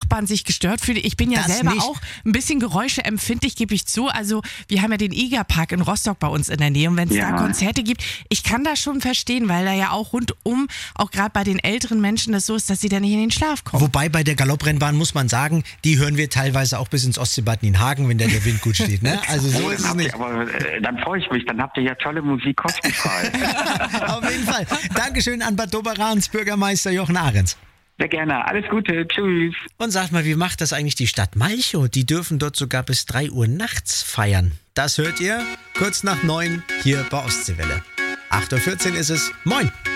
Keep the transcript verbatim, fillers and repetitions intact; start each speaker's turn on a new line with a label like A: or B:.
A: Nachbarn sich gestört fühlen. Ich bin ja
B: Das
A: selber
B: nicht.
A: auch ein bisschen geräuscheempfindlich, gebe ich zu. Also wir haben ja den Igerpark in Rostock bei uns in der Nähe. Und wenn es
C: Ja.
A: da Konzerte gibt, ich kann das schon verstehen, weil da ja auch rundum, auch gerade bei den älteren Menschen, das so ist, dass sie da nicht in den Schlaf kommen.
B: Wobei bei der Galopprennbahn muss man sagen, die hören wir teilweise auch bis ins Ostseebad Nienhagen, wenn der, der Wind gut steht. Ne? Also so
C: Oh,
B: ist
C: dann
B: es
C: habt
B: nicht.
C: ihr, aber äh, dann freue ich mich, dann habt ihr ja tolle Musik kostenfrei.
B: Auf jeden Fall. Dankeschön an Bad Doberans Bürgermeister Jochen Ahrens.
C: Sehr gerne, alles Gute, tschüss.
B: Und sagt mal, wie macht das eigentlich die Stadt Malchow? Die dürfen dort sogar bis drei Uhr nachts feiern. Das hört ihr kurz nach neun hier bei Ostseewelle. acht Uhr vierzehn ist es. Moin!